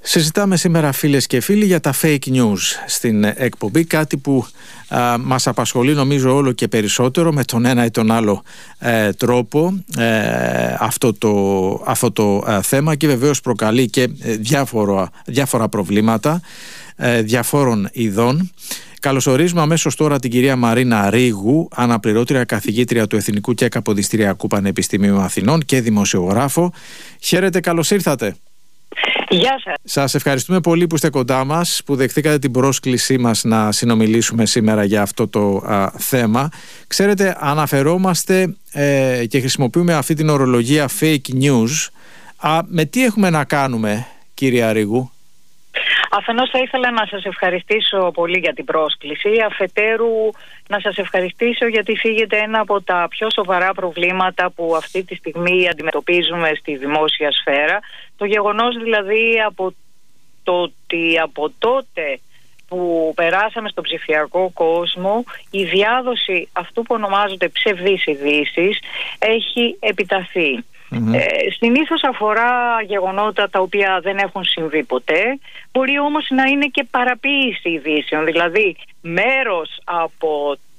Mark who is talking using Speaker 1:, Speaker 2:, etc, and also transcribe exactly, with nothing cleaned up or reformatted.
Speaker 1: Συζητάμε σήμερα, φίλες και φίλοι, για τα fake news στην εκπομπή, κάτι που α, μας απασχολεί νομίζω όλο και περισσότερο με τον ένα ή τον άλλο ε, τρόπο ε, αυτό το, αυτό το ε, θέμα, και βεβαίως προκαλεί και διάφορα, διάφορα προβλήματα ε, διαφόρων ειδών. Καλωσορίζουμε αμέσως τώρα την κυρία Μαρίνα Ρήγου, αναπληρώτρια καθηγήτρια του Εθνικού και Καποδιστριακού Πανεπιστημίου Αθηνών και δημοσιογράφο. Χαίρετε, καλώς ήρθατε.
Speaker 2: Γεια σας.
Speaker 1: Σας ευχαριστούμε πολύ που είστε κοντά μας, που δεχτήκατε την πρόσκλησή μας να συνομιλήσουμε σήμερα για αυτό το α, θέμα. Ξέρετε, αναφερόμαστε ε, και χρησιμοποιούμε αυτή την ορολογία fake news. Α, με τι έχουμε να κάνουμε, κυρία Ρήγου?
Speaker 2: Αφενός θα ήθελα να σας ευχαριστήσω πολύ για την πρόσκληση. Αφετέρου να σας ευχαριστήσω γιατί φύγετε ένα από τα πιο σοβαρά προβλήματα που αυτή τη στιγμή αντιμετωπίζουμε στη δημόσια σφαίρα. Το γεγονός δηλαδή από το ότι από τότε που περάσαμε στον ψηφιακό κόσμο η διάδοση αυτού που ονομάζονται ψευδείς ειδήσεις έχει επιταθεί. Mm-hmm. Ε, συνήθως αφορά γεγονότα τα οποία δεν έχουν συμβεί ποτέ. Μπορεί όμως να είναι και παραποίηση ειδήσεων, δηλαδή μέρος από